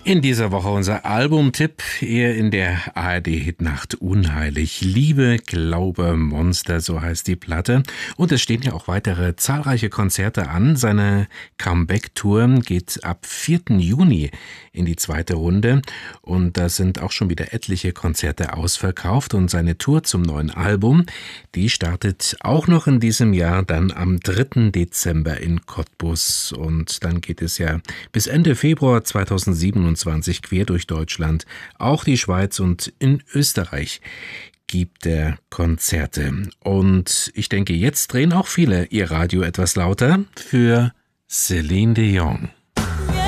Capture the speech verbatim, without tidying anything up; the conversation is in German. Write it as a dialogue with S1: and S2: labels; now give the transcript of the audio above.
S1: In dieser Woche unser Albumtipp, eher in der A R D-Hitnacht Unheilig. Liebe, Glaube, Monster, so heißt die Platte. Und es stehen ja auch weitere zahlreiche Konzerte an. Seine Comeback-Tour geht ab vierten Juni in die zweite Runde. Und da sind auch schon wieder etliche Konzerte ausverkauft. Und seine Tour zum neuen Album, die startet auch noch in diesem Jahr, dann am dritten Dezember in Cottbus. Und dann geht es ja bis Ende Februar zweitausendsiebenundzwanzig quer durch Deutschland, auch die Schweiz, und in Österreich gibt er Konzerte. Und ich denke, jetzt drehen auch viele ihr Radio etwas lauter für Celine Dion.